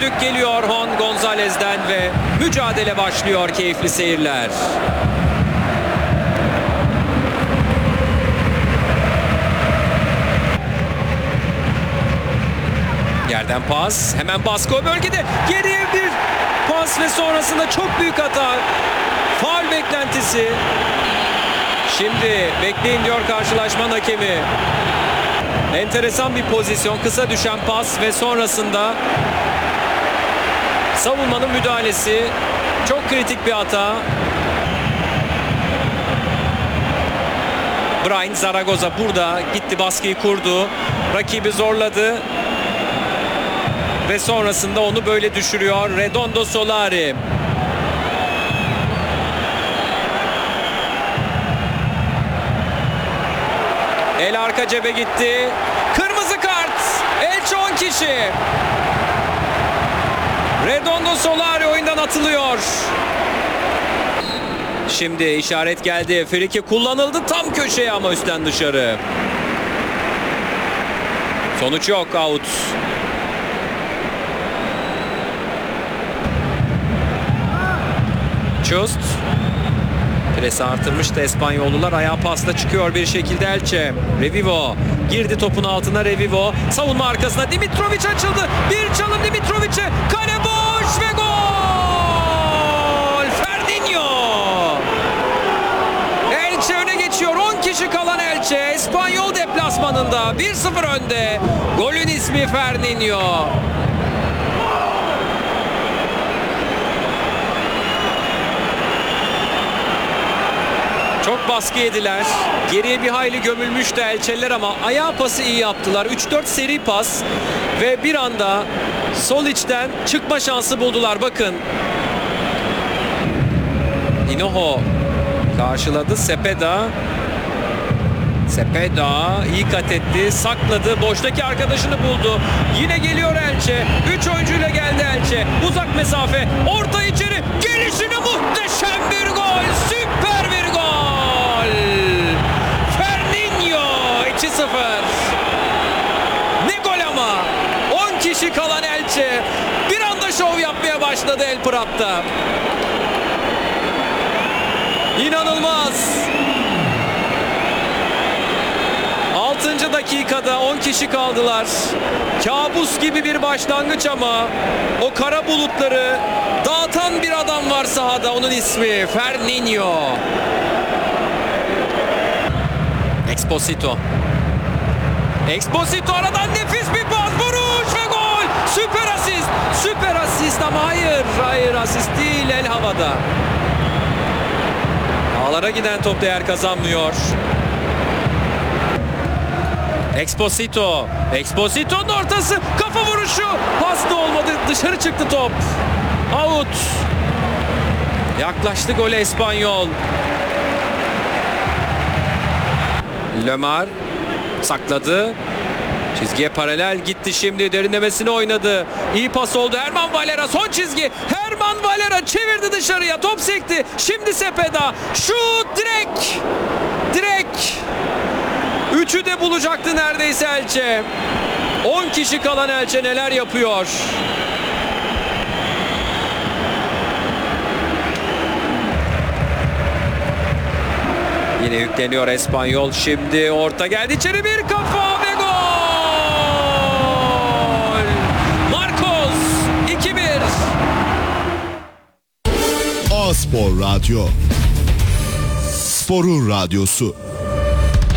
düdük geliyor Juan Gonzalez'den ve mücadele başlıyor. Keyifli seyirler. Yerden pas. Hemen baskı o bölgede. Geriye bir pas ve sonrasında çok büyük hata. Faul beklentisi. Şimdi bekleyin diyor karşılaşmanın hakemi. Enteresan bir pozisyon. Kısa düşen pas ve sonrasında savunmanın müdahalesi. Çok kritik bir hata. Brian Zaragoza burada gitti, baskıyı kurdu. Rakibi zorladı. Ve sonrasında onu böyle düşürüyor Redondo Solari. El arka cebe gitti. Kırmızı kart. Elche 10 kişi. Redondo Solari oyundan atılıyor. Şimdi işaret geldi. Friki kullanıldı tam köşeye ama üstten dışarı. Sonuç yok, out. Just. Presi artırmıştı Espanyollular. Ayağa pasla çıkıyor bir şekilde Elche. Revivo girdi topun altına. Revivo savunma arkasına. Dimitrovic açıldı. Bir çalım Dimitrovic'e. Kale boş ve gol. Fernandinho. Elche öne geçiyor. 10 kişi kalan Elche. Espanyol deplasmanında 1-0 önde. Golün ismi Fernandinho. Çok baskı yediler. Geriye bir hayli gömülmüştü Elçeliler ama ayağı pası iyi yaptılar. 3-4 seri pas ve bir anda sol içten çıkma şansı buldular. Bakın. Hinojo karşıladı. Cepeda iyi kat etti. Sakladı. Boştaki arkadaşını buldu. Yine geliyor Elche. 3 oyuncuyla geldi Elche. Uzak mesafe. Orta içeri. Gelişine muhteşem bir gol. Süper bir gol. Fernandinho 2-0. Ne gol ama. 10 kişi kalan Elche bir anda şov yapmaya başladı El Prat'ta. İnanılmaz. 6. dakikada 10 kişi kaldılar. Kabus gibi bir başlangıç ama o kara bulutları dağıtan bir adam var sahada. Onun ismi Fernandinho. Exposito aradan nefis bir pas, vuruş ve gol. Süper asist ama hayır asist değil, el havada. Ağlara giden top değer kazanmıyor. Exposito'nun ortası, kafa vuruşu, pas da olmadı, dışarı çıktı top. Out. Yaklaştı gole Espanyol. Lemar sakladı. Çizgiye paralel gitti şimdi. Derinlemesine oynadı. İyi pas oldu. Herman Valera son çizgi. Herman Valera çevirdi dışarıya. Top sekti. Şimdi Cepeda. Şut direkt. Üçü de bulacaktı neredeyse Elche. 10 kişi kalan Elche neler yapıyor? Yine yükleniyor Espanyol. Şimdi orta geldi. İçeri bir kafa ve gol! Marcos 2-1. A-Spor Radyo. Spor'un radyosu.